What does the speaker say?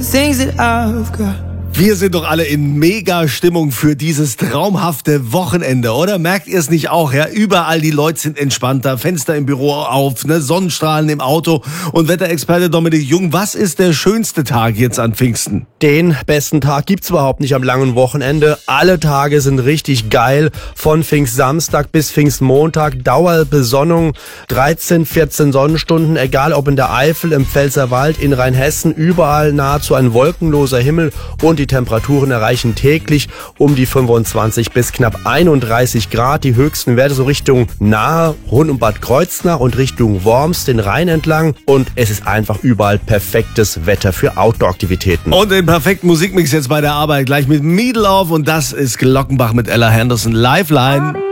things that I've got. Wir sind doch alle in Mega-Stimmung für dieses traumhafte Wochenende, oder? Merkt ihr es nicht auch? Ja, überall die Leute sind entspannter, Fenster im Büro auf, ne? Sonnenstrahlen im Auto. Und Wetterexperte Dominik Jung, was ist der schönste Tag jetzt an Pfingsten? Den besten Tag gibt's überhaupt nicht am langen Wochenende. Alle Tage sind richtig geil. Von Pfingstsamstag bis Pfingstmontag. Dauerbesonnung, 13, 14 Sonnenstunden. Egal ob in der Eifel, im Pfälzerwald, in Rheinhessen. Überall nahezu ein wolkenloser Himmel. Und die Temperaturen erreichen täglich um die 25 bis knapp 31 Grad. Die höchsten Werte so Richtung Nahe, rund um Bad Kreuznach und Richtung Worms, den Rhein entlang. Und es ist einfach überall perfektes Wetter für Outdoor-Aktivitäten. Und den perfekten Musikmix jetzt bei der Arbeit gleich mit Meatloaf und das ist Glockenbach mit Ella Henderson. Lifeline.